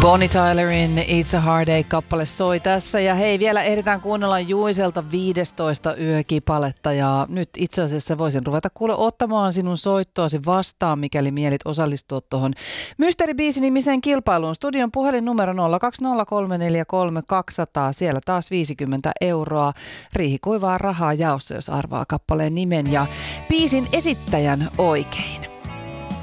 Bonnie Tylerin It's a Hard Day-kappale soi tässä ja hei, vielä ehditään kuunnella Juiselta 15 yökipaletta ja nyt itse asiassa voisin ruveta kuule ottamaan sinun soittoasi vastaan, mikäli mielit osallistua tuohon Mysteeribiisi-nimiseen kilpailuun. Studion puhelinnumero 020343200, siellä taas 50 €, riihikuivaa rahaa jaossa, jos arvaa kappaleen nimen ja biisin esittäjän oikein.